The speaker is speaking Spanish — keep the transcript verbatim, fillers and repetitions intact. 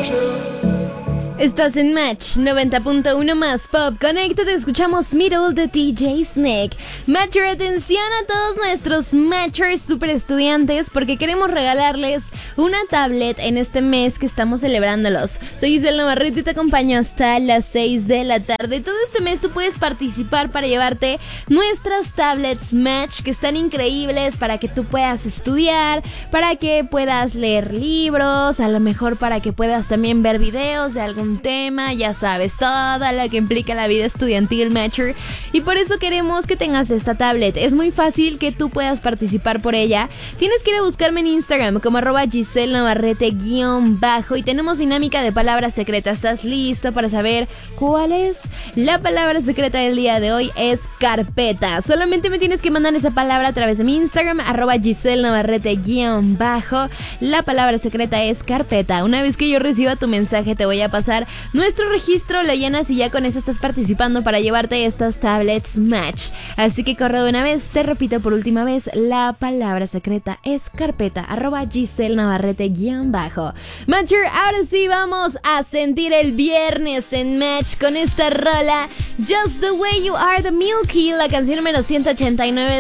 Estás en Match noventa punto uno más Pop. Conéctate, escuchamos Middle de D J Snake. Matcher, atención a todos nuestros Matchers super estudiantes, porque queremos regalarles una tablet en este mes que estamos celebrándolos. Soy Isabel Navarrete y te acompaño hasta las seis de la tarde. Todo este mes tú puedes participar para llevarte nuestras tablets Match, que están increíbles para que tú puedas estudiar, para que puedas leer libros, a lo mejor para que puedas también ver videos de algún tema, ya sabes, todo lo que implica la vida estudiantil, Matcher. Y por eso queremos que tengas esta tablet. Es muy fácil que tú puedas participar por ella. Tienes que ir a buscarme en Instagram como arroba Giselle Navarrete guión bajo, y tenemos dinámica de palabras secretas. ¿Estás listo para saber cuál es? La palabra secreta del día de hoy es carpeta. Solamente me tienes que mandar esa palabra a través de mi Instagram, arroba Giselle Navarrete guión bajo. La palabra secreta es carpeta. Una vez que yo reciba tu mensaje, te voy a pasar nuestro registro, lo llenas y ya con eso estás participando para llevarte estas tablets Match. Así que corre de una vez. Te repito por última vez, la palabra secreta es carpeta, arroba Giselle Navarrete guión bajo. Matcher, ahora sí vamos a sentir el viernes en Match con esta rola, Just the Way You Are de Milky, la canción número ciento ochenta y nueve